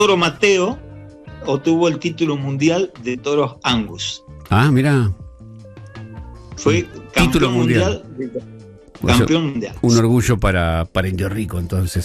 toro Mateo obtuvo el título mundial de toros Angus. Ah, mira. Fue Título campeón mundial. campeón mundial. Un orgullo para Indio Rico, entonces.